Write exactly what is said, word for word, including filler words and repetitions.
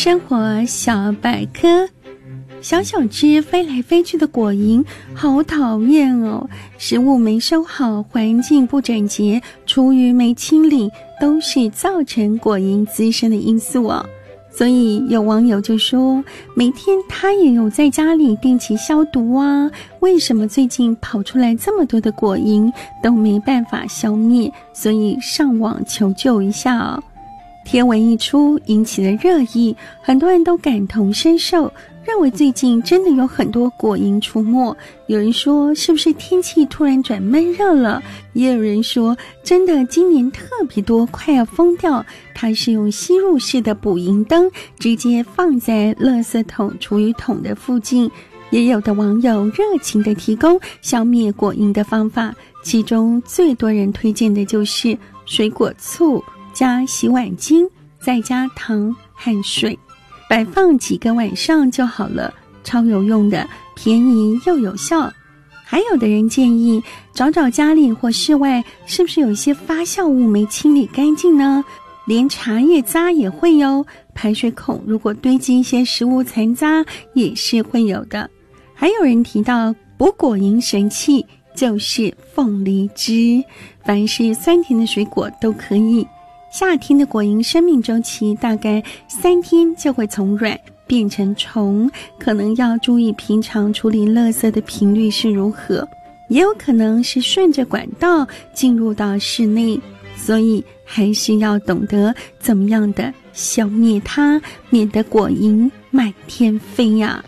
生活小百科。小小只飞来飞去的果蝇好讨厌哦，食物没收好，环境不整洁，厨余没清理，都是造成果蝇滋生的因素哦。所以有网友就说，每天他也有在家里定期消毒啊，为什么最近跑出来这么多的果蝇都没办法消灭，所以上网求救一下哦。贴文一出引起了热议，很多人都感同身受，认为最近真的有很多果蝇出没。有人说是不是天气突然转闷热了，也有人说真的今年特别多，快要疯掉。它是用吸入式的捕蝇灯直接放在垃圾桶厨余桶的附近。也有的网友热情地提供消灭果蝇的方法，其中最多人推荐的就是水果醋加洗碗巾，再加糖和水，摆放几个晚上就好了，超有用的，便宜又有效。还有的人建议找找家里或室外是不是有一些发酵物没清理干净呢？连茶叶渣也会哟，排水孔如果堆积一些食物残渣也是会有的。还有人提到补果蝇神器就是凤梨汁，凡是酸甜的水果都可以。夏天的果蝇生命周期大概三天就会从卵变成虫，可能要注意平常处理垃圾的频率是如何，也有可能是顺着管道进入到室内，所以还是要懂得怎么样的消灭它，免得果蝇满天飞呀、啊。